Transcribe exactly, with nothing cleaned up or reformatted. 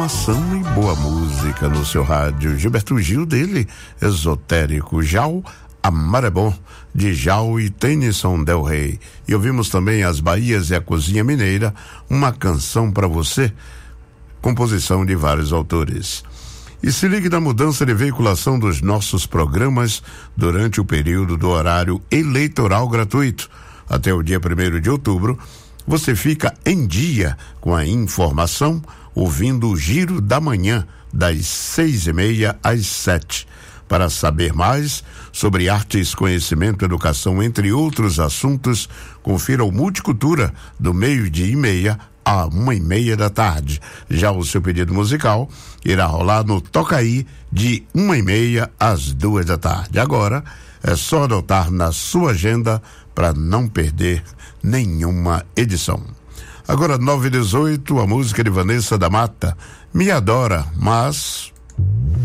Ação e boa música no seu rádio. Gilberto Gil, dele, Esotérico. Jau, Amar é Bom, de Jau e Tennyson Del Rey. E ouvimos também As Bahias e a Cozinha Mineira, Uma Canção pra Você, composição de vários autores. E se ligue na mudança de veiculação dos nossos programas durante o período do horário eleitoral gratuito. Até o dia primeiro de outubro, você fica em dia com a informação, ouvindo o Giro da Manhã, das seis e meia às sete. Para saber mais sobre artes, conhecimento, educação, entre outros assuntos, confira o Multicultura, do meio-dia e meia a uma e meia da tarde. Já o seu pedido musical irá rolar no Tocaí, de uma e meia às duas da tarde. Agora, é só anotar na sua agenda para não perder nenhuma edição. Agora, nove e dezoito, a música de Vanessa da Mata, Me Adora, mas